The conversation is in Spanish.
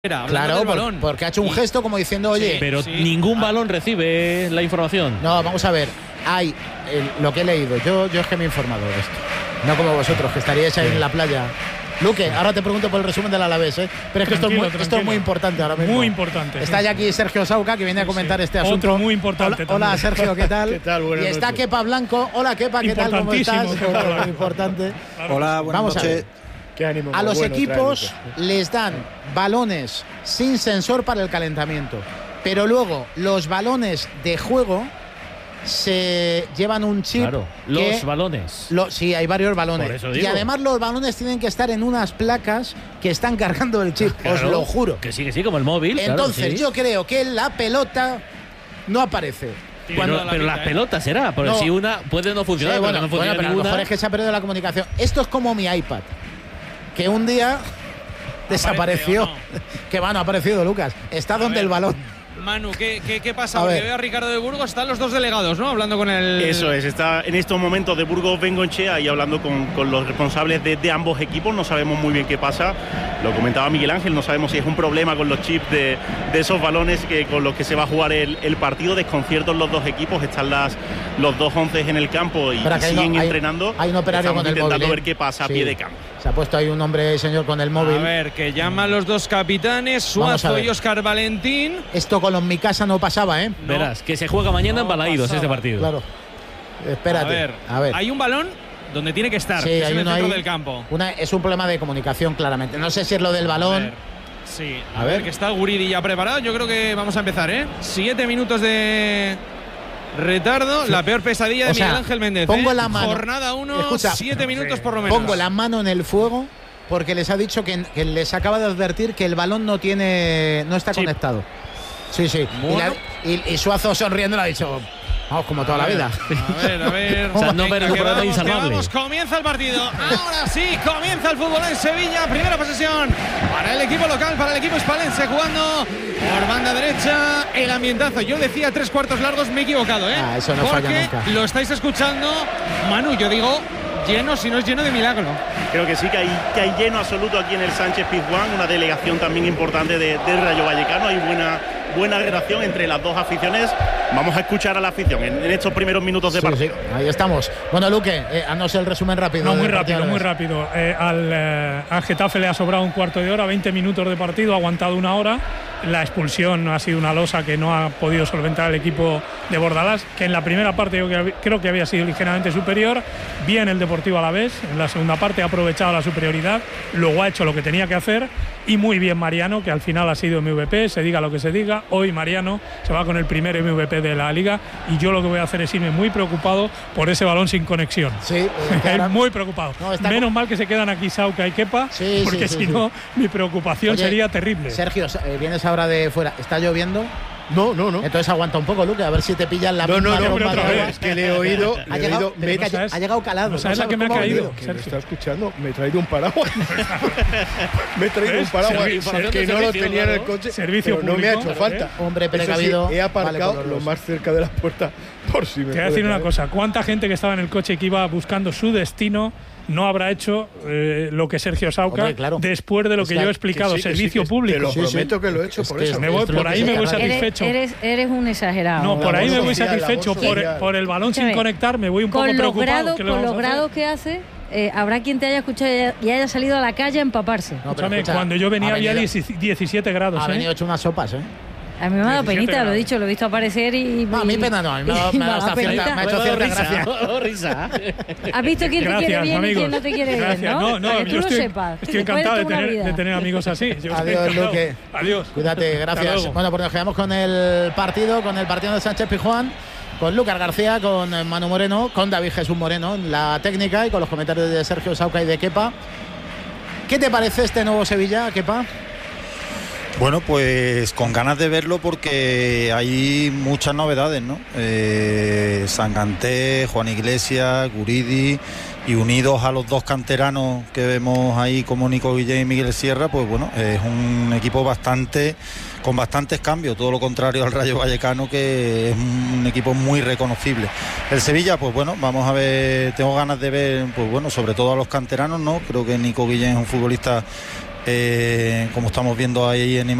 Claro, porque ha hecho un gesto como diciendo, oye... Sí, pero ningún balón recibe la información. No, vamos a ver. Hay lo que he leído. Yo es que me he informado de esto. No como vosotros, que estaríais ahí en la playa. Luque, ahora te pregunto por el resumen del Alavés, ¿eh? Pero es que esto es muy importante ahora mismo. Muy importante. Está ya aquí Sergio Sauca, que viene a comentar este asunto. Otro muy importante. Hola Sergio, ¿qué tal? ¿Qué tal? Buenas y está noches. Kepa Blanco. Hola Kepa, ¿qué tal? ¿Cómo estás? Muy importante. Hola, buenas Vamos noches. a ver. Qué ánimo A los bueno equipos les dan balones sin sensor para el calentamiento, pero luego los balones de juego se llevan un chip. Claro, los balones. Sí, hay varios balones. Por eso digo. Y además los balones tienen que estar en unas placas que están cargando el chip, Claro, os lo juro. Que sí, como el móvil. Entonces claro, sí. yo creo que la pelota no aparece. Pero las pelotas será, porque No. si una puede no funcionar, Sí, pero no funciona pero a lo ninguna. mejor es que se ha perdido la comunicación. Esto es como mi iPad, que un día desapareció. Que no ha aparecido, Lucas. Está donde el balón. Manu, ¿qué pasa? A Porque ver. veo a Ricardo de Burgos, están los dos delegados, ¿no? Hablando con el… Eso es, está en estos momentos de Burgos Bengoechea y hablando con los responsables de ambos equipos. No sabemos muy bien qué pasa. Lo comentaba Miguel Ángel, no sabemos si es un problema con los chips de esos balones con los que se va a jugar el partido. Desconciertos los dos equipos, están los dos 11 en el campo y siguen entrenando. Hay un operario Estamos con el intentando móvil, ver qué pasa a pie de campo. Se ha puesto ahí un hombre, señor, con el móvil. A ver, que llaman los dos capitanes, Suazo y Óscar Valentín. Esto con los Mikasa no pasaba, ¿eh? Verás, que se juega mañana en Balaídos este partido. Claro. Espérate. A ver. Hay un balón donde tiene que estar, Sí, que es hay en el uno centro ahí. del campo. Es un problema de comunicación, claramente. No sé si es lo del balón. Sí, A ver. que está Guridi ya preparado. Yo creo que vamos a empezar, ¿eh? 7 minutos de retardo. La peor pesadilla de O sea, Miguel Ángel Méndez. pongo la mano. Jornada 1, Escucha, 7 minutos por lo menos. Pongo la mano en el fuego porque les ha dicho que les acaba de advertir que el balón no está conectado. Sí. Bueno. Y Suazo sonriendo le ha dicho, vamos, como toda la vida. A ver. O sea, no ver el problema insalvable. Comienza el partido. Ahora sí, comienza el fútbol en Sevilla. Primera posesión para el equipo local, para el equipo hispalense, jugando por banda derecha. El ambientazo. Yo decía 3/4 largos, me he equivocado, ¿eh? Eso no falla Porque nunca. lo estáis escuchando, Manu, yo digo lleno, si no es lleno de milagro. Creo que sí, que hay lleno absoluto aquí en el Sánchez Pizjuán, una delegación también importante del Rayo Vallecano. Hay buena relación entre las dos aficiones. Vamos a escuchar a la afición en estos primeros minutos de partido. Sí, ahí estamos. Bueno, Luque, haznos el resumen rápido. No, muy del partido. rápido. Al Getafe le ha sobrado un cuarto de hora, 20 minutos de partido, ha aguantado una hora. La expulsión ha sido una losa que no ha podido solventar el equipo de Bordalás, que en la primera parte yo creo que había sido ligeramente superior. Bien el Deportivo Alavés, en la segunda parte ha aprovechado la superioridad, luego ha hecho lo que tenía que hacer, y muy bien Mariano, que al final ha sido MVP, se diga lo que se diga. Hoy Mariano se va con el primer MVP de la Liga, y yo lo que voy a hacer es irme muy preocupado por ese balón sin conexión. Sí, ahora, muy preocupado. Menos mal que se quedan aquí Sauca y Kepa, porque si no, mi preocupación sería terrible. Sergio, vienes ahora de fuera. ¿Está lloviendo? No. Entonces aguanta un poco, Luque, a ver si te pillan la misma No, trompa de agua. es que le he oído. Ha llegado calado. ¿No sabes la que me ha caído? Que me está escuchando, me he traído un paraguas. Me he traído un paraguas que no lo tenía en el coche. Servicio pero no me ha público, hecho falta. Hombre Eso precavido. sí, he aparcado vale, lo más cerca de la puerta por si me Te voy a decir una cosa. ¿Cuánta gente que estaba en el coche que iba buscando su destino no habrá hecho lo que Sergio Sauca, Hombre, claro. después de lo que yo he explicado, servicio público? Te lo prometo que lo he hecho por eso. Por ahí me voy satisfecho. Eres un exagerado. No, por ahí me voy social, satisfecho. Por el balón sin conectar me voy un poco preocupado. Con los grados que hace, habrá quien te haya escuchado y haya salido a la calle a empaparse. No, pero Escúchame, cuando yo venía había 17 grados. Ha venido hecho unas sopas, ¿eh? A mí me ha dado penita, lo he dicho, lo he visto aparecer y… No, a mí pena no, a mí me ha hecho cierta gracia. Risa. ¿Has visto quién te quiere bien y quién no te quiere bien, no? No, que tú yo lo sepas. estoy encantado de tener amigos así. Adiós, Luque. Adiós. Cuídate, gracias. Bueno, pues nos quedamos con el partido de Sánchez Pizjuán, con Lucas García, con Manu Moreno, con David Jesús Moreno en la técnica y con los comentarios de Sergio Sauca y de Kepa. ¿Qué te parece este nuevo Sevilla, Kepa? Bueno, pues con ganas de verlo porque hay muchas novedades, ¿no? Sanganté, Juan Iglesias, Guridi, y unidos a los dos canteranos que vemos ahí como Nico Guillén y Miguel Sierra, pues bueno, es un equipo con bastantes cambios, todo lo contrario al Rayo Vallecano, que es un equipo muy reconocible. El Sevilla, pues bueno, vamos a ver, tengo ganas de ver, pues bueno, sobre todo a los canteranos, ¿no? Creo que Nico Guillén es un futbolista como estamos viendo ahí en